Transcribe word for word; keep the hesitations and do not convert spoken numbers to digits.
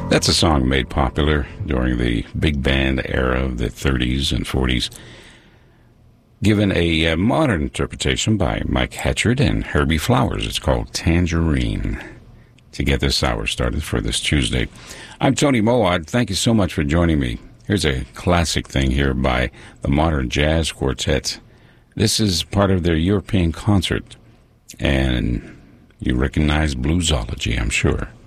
That's a song made popular during the big band era of the thirties and forties, given a uh, modern interpretation by Mike Hatchard and Herbie Flowers. It's called Tangerine. To get this hour started for this Tuesday, I'm Tony Moad. Thank you so much for joining me. Here's a classic thing here by the Modern Jazz Quartet. This is part of their European concert, and you recognize Bluesology, I'm sure.